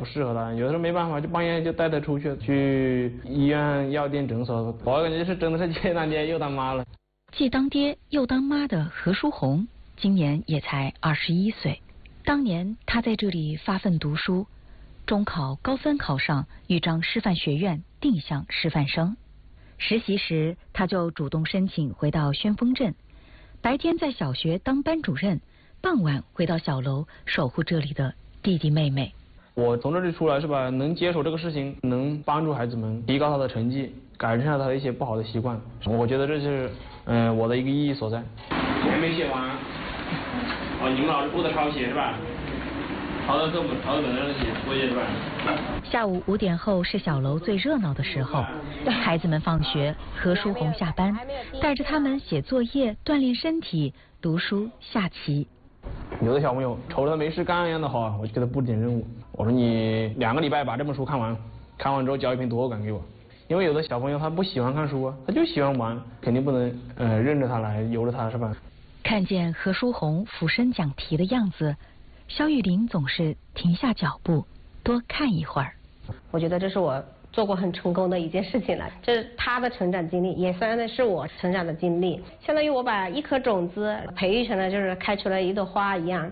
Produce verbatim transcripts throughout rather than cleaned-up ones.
适合他，有的时候没办法，就半夜就带他出去，去医院、药店、诊所。我感觉是真的是既当爹又当妈了。 既当爹又当妈的何书红，今年也才二十一岁。当年他在这里发奋读书，中考高分考上豫章师范学院，定向师范生。实习时，他就主动申请回到宣丰镇，白天在小学当班主任，傍晚回到小楼守护这里的弟弟妹妹。 我从这里出来是吧，能接手这个事情，能帮助孩子们提高他的成绩，改善他的一些不好的习惯，我觉得这是嗯、呃、我的一个意义所在。还没写完，哦，你们老师布的抄写是吧？抄到课本，抄到本上写，作业是吧？ 下午五点后是小楼最热闹的时候，孩子们放学，何书红下班，带着他们写作业、锻炼身体、读书、下棋。 有的小朋友瞅着他没事干一样的好，我就给他布点任务。我说你两个礼拜把这本书看完，看完之后交一篇读后感给我。因为有的小朋友他不喜欢看书啊，他就喜欢玩，肯定不能呃任着他来，由着他是吧？ 看见何书红俯身讲题的样子，肖玉玲总是停下脚步，多看一会儿。 我觉得这是我做过很成功的一件事情了，这是他的成长经历，也算是我成长的经历，相当于我把一颗种子培育成了就是开出了一朵花一样。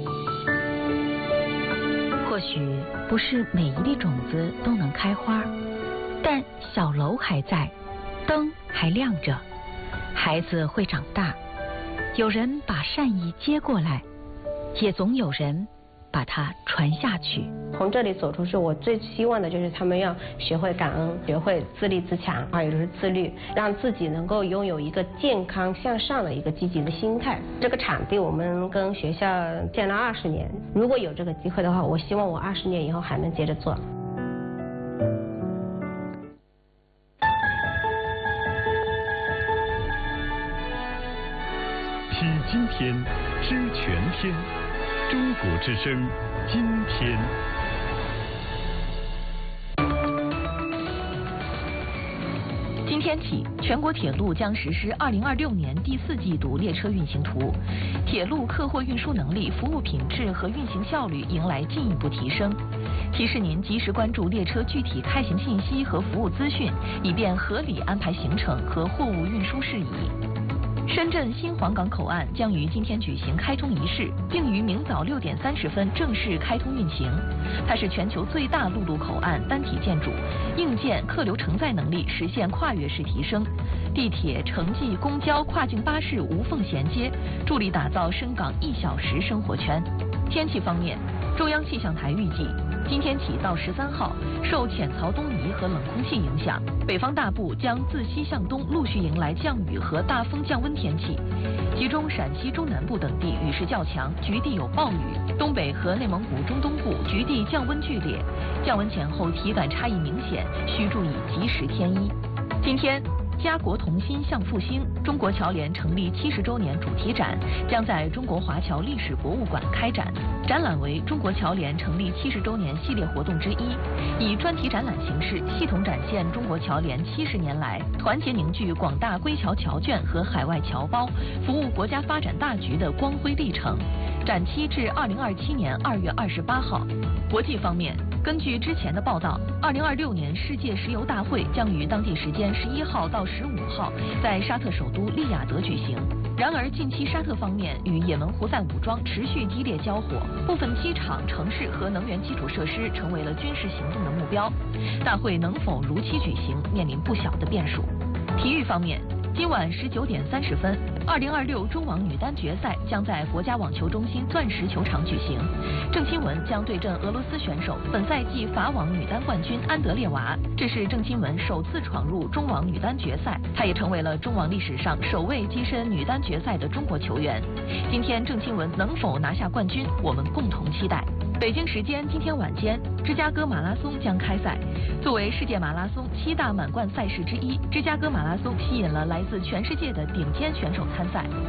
或许不是每一粒种子都能开花，但小楼还在，灯还亮着，孩子会长大，有人把善意接过来，也总有人把它传下去。 从这里走出去，我最希望的就是他们要学会感恩，学会自立自强，还有就是自律，让自己能够拥有一个健康向上的一个积极的心态。这个场地我们跟学校建了二十年，如果有这个机会的话，我希望我二十年以后还能接着做。 听今天，知全天，中国之声，今天。 今天起，全国铁路将实施二零二六年第四季度列车运行图，铁路客货运输能力、服务品质和运行效率迎来进一步提升。提示您及时关注列车具体开行信息和服务资讯，以便合理安排行程和货物运输事宜。深圳新皇岗口岸将于今天举行开通仪式，并于明早六点三十分正式开通运行。它是全球最大陆路口岸单体建筑，硬件客流承载能力实现跨越式提升，地铁、城际、公交、跨境巴士无缝衔接，助力打造深港一小时生活圈。天气方面，中央气象台预计，今天起到十三号，受浅槽东移和冷空气影响，北方大部将自西向东陆续迎来降雨和大风降温天气，其中陕西中南部等地雨势较强，局地有暴雨；东北和内蒙古中东部局地降温剧烈，降温前后体感差异明显，需注意及时添衣。今天，家国同心向复兴中国侨联成立七十周年主题展将在中国华侨历史博物馆开展，展览为中国侨联成立七十周年系列活动之一，以专题展览形式系统展现中国侨联七十年来团结凝聚广大归侨侨眷和海外侨胞，服务国家发展大局的光辉历程。展期至二零二七年二月二十八号。国际方面，根据之前的报道，二零二六年世界石油大会将于当地时间十一号到十五号在沙特首都利雅得举行。然而，近期沙特方面与也门胡塞武装持续激烈交火，部分机场、城市和能源基础设施成为了军事行动的目标。大会能否如期举行，面临不小的变数。体育方面，今晚十九点三十分，二零二六中网女单决赛将在国家网球中心钻石球场举行。郑钦文将对阵俄罗斯选手本赛季法网女单冠军安德烈娃，这是郑钦文首次闯入中网女单决赛，她也成为了中网历史上首位跻身女单决赛的中国球员。今天郑钦文能否拿下冠军，我们共同期待。北京时间今天晚间，芝加哥马拉松将开赛。作为世界马拉松七大满贯赛事之一，芝加哥马拉松吸引了来自全世界的顶尖选手参赛。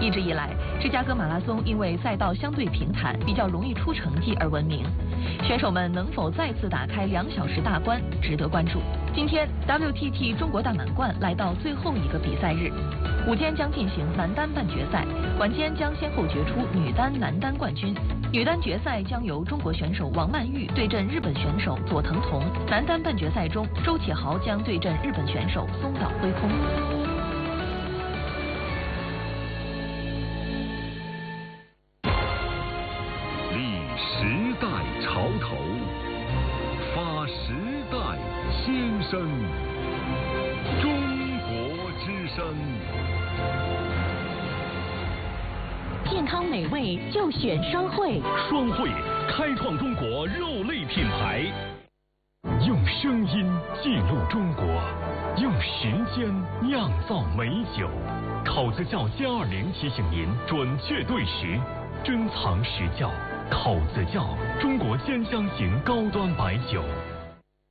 一直以来，芝加哥马拉松因为赛道相对平坦，比较容易出成绩而闻名。选手们能否再次打开两小时大关，值得关注。今天 W T T 中国大满贯来到最后一个比赛日，午间将进行男单半决赛，晚间将先后决出女单、男单冠军。女单决赛将由中国选手王曼玉对阵日本选手佐藤瞳，男单半决赛中周启豪将对阵日本选手松岛辉空。 立时代潮头，发时代先声，中国之声。 健康美味就选双汇， 双汇开创中国肉类品牌，用声音记录中国，用时间酿造美酒。考子窖歼二零提醒您准确对时，珍藏实窖。考子窖，中国鲜香型高端白酒。